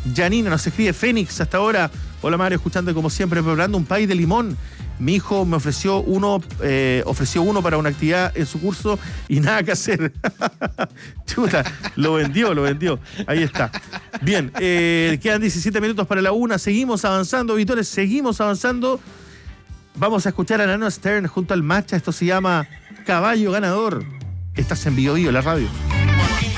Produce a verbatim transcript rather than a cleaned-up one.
Janina nos escribe Fénix hasta ahora. Hola Mario, escuchando como siempre, preparando un pay de limón. Mi hijo me ofreció uno, eh, ofreció uno para una actividad en su curso y nada que hacer. Chuta, lo vendió, lo vendió. Ahí está. Bien, eh, quedan diecisiete minutos para la una. Seguimos avanzando, Vitores, seguimos avanzando. Vamos a escuchar a Nano Stern junto al Macha. Esto se llama Caballo Ganador. Estás en Bio Bio, la radio.